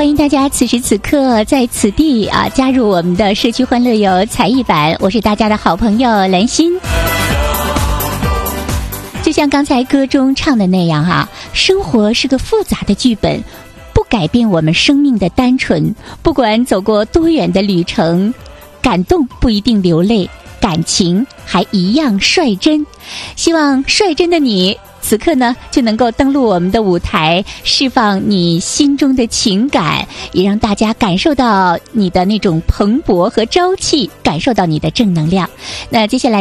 欢迎大家此时此刻在此地加入我们的社区欢乐游才艺版，我是大家的好朋友兰心。就像刚才歌中唱的那样生活是个复杂的剧本，不改变我们生命的单纯。不管走过多远的旅程，感动不一定流泪，感情还一样率真。希望率真的你此刻呢就能够登陆我们的舞台，释放你心中的情感，也让大家感受到你的那种蓬勃和朝气，感受到你的正能量。那接下来